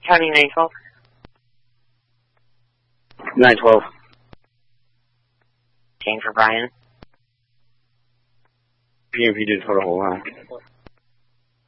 County 912. 912. Change for Brian. PMP did put a hole on.